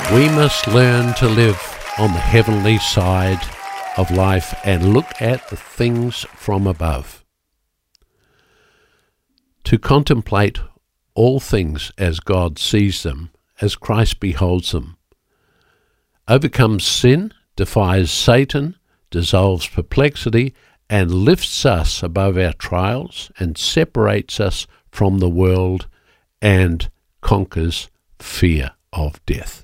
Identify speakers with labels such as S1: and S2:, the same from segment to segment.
S1: We must learn to live on the heavenly side of life and look at the things from above. To contemplate all things as God sees them, as Christ beholds them, overcomes sin, defies Satan, dissolves perplexity, and lifts us above our trials and separates us from the world and conquers fear of death.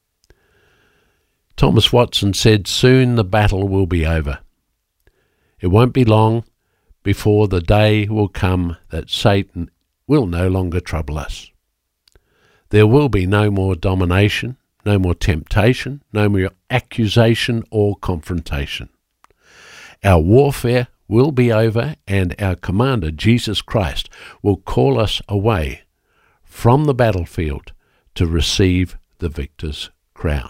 S1: Thomas Watson said, "Soon the battle will be over. It won't be long before the day will come that Satan will no longer trouble us. There will be no more domination, no more temptation, no more accusation or confrontation. Our warfare will be over, and our commander, Jesus Christ, will call us away from the battlefield to receive the victor's crown."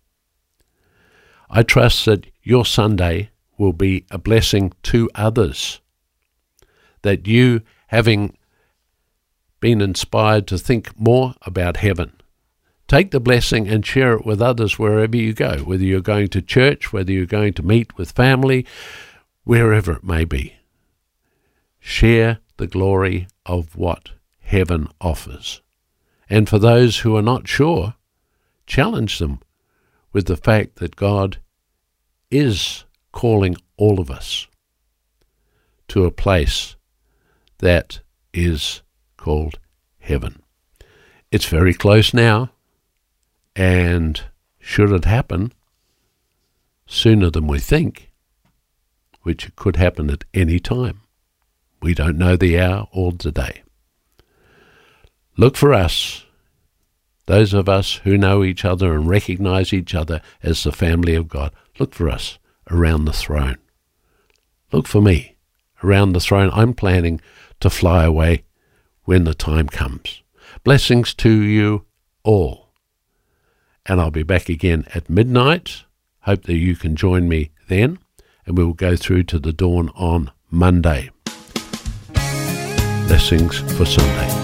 S1: I trust that your Sunday will be a blessing to others, that you, having been inspired to think more about heaven, take the blessing and share it with others wherever you go, whether you're going to church, whether you're going to meet with family, wherever it may be. Share the glory of what heaven offers. And for those who are not sure, challenge them with the fact that God is calling all of us to a place that is called heaven. It's very close now, and should it happen sooner than we think, which it could happen at any time, we don't know the hour or the day. Look for us, those of us who know each other and recognize each other as the family of God. Look for us around the throne. Look for me around the throne. I'm planning to fly away when the time comes. Blessings to you all. And I'll be back again at midnight. Hope that you can join me then, and we will go through to the dawn on Monday. Blessings for Sunday.